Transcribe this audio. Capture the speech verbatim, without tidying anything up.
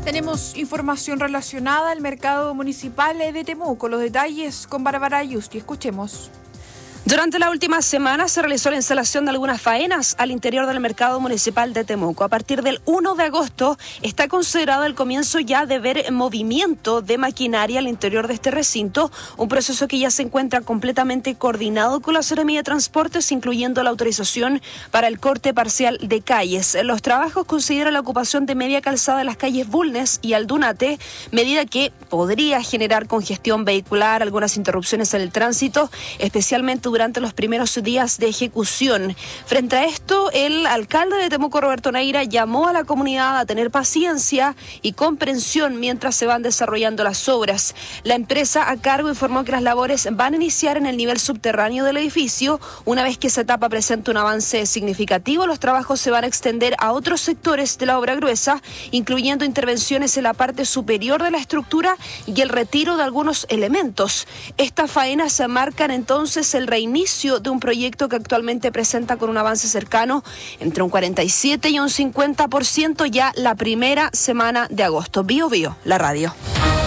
Tenemos información relacionada al mercado municipal de Temuco. Los detalles con Bárbara Ayusti. Escuchemos. Durante la última semana se realizó la instalación de algunas faenas al interior del mercado municipal de Temuco. A partir del primero de agosto está considerado el comienzo ya de ver movimiento de maquinaria al interior de este recinto, un proceso que ya se encuentra completamente coordinado con la Seremía de Transportes, incluyendo la autorización para el corte parcial de calles. Los trabajos consideran la ocupación de media calzada de las calles Bulnes y Aldunate, medida que podría generar congestión vehicular, algunas interrupciones en el tránsito, especialmente durante los primeros días de ejecución. Frente a esto, el alcalde de Temuco, Roberto Neira, llamó a la comunidad a tener paciencia y comprensión mientras se van desarrollando las obras. La empresa a cargo informó que las labores van a iniciar en el nivel subterráneo del edificio. Una vez que esa etapa presente un avance significativo, los trabajos se van a extender a otros sectores de la obra gruesa, incluyendo intervenciones en la parte superior de la estructura y el retiro de algunos elementos. Estas faenas se marcan entonces el reinicio de un proyecto que actualmente presenta con un avance cercano entre un cuarenta y siete y un cincuenta por ciento ya la primera semana de agosto. Bio Bio, la radio.